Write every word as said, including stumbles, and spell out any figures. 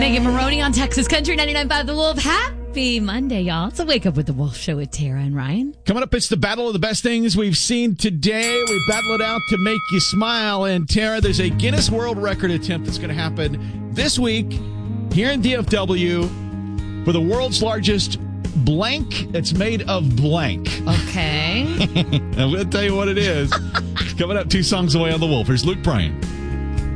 Megan Maroney on Texas Country ninety-nine point five The Wolf. Happy Monday, y'all. It's a Wake Up with the Wolf show with Tara and Ryan. Coming up, it's the battle of the best things we've seen today. We battle it out to make you smile. And Tara, there's a Guinness World Record attempt that's going to happen this week here in D F W for the world's largest blank that's made of blank. Okay. I'm going to tell you what it is. Coming up two songs away on The Wolf. Here's Luke Bryan.